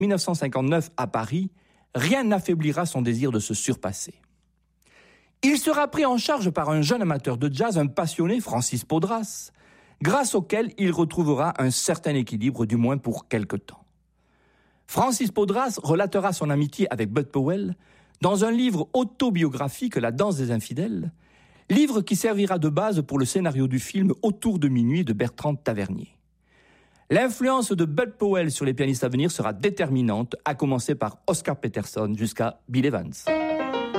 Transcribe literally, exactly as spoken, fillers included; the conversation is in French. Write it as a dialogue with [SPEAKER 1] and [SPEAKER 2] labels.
[SPEAKER 1] mille neuf cent cinquante-neuf à Paris, rien n'affaiblira son désir de se surpasser. Il sera pris en charge par un jeune amateur de jazz, un passionné, Francis Podras, grâce auquel il retrouvera un certain équilibre, du moins pour quelque temps. Francis Podras relatera son amitié avec Bud Powell dans un livre autobiographique, La danse des infidèles, livre qui servira de base pour le scénario du film Autour de minuit de Bertrand Tavernier. L'influence de Bud Powell sur les pianistes à venir sera déterminante, à commencer par Oscar Peterson jusqu'à Bill Evans.